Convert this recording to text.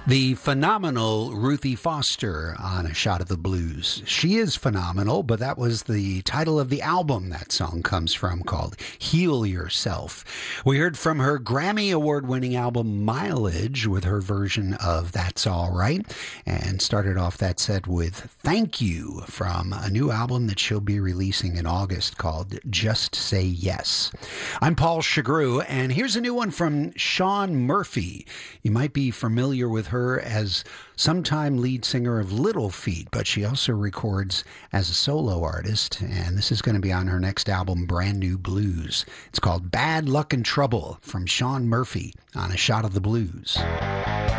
The phenomenal Ruthie Foster on A Shot of the Blues. She is phenomenal, but that was the title of the album that song comes from, called Heal Yourself. We heard from her Grammy Award-winning album Mileage with her version of That's All Right, and started off that set with Thank You from a new album that she'll be releasing in August called Just Say Yes. I'm Paul Chagru, and here's a new one from Shawn Murphy. You might be familiar with her as sometime lead singer of Little Feat, but she also records as a solo artist, and this is going to be on her next album, Brand New Blues. It's called Bad Luck and Trouble from Shawn Murphy on A Shot of the Blues.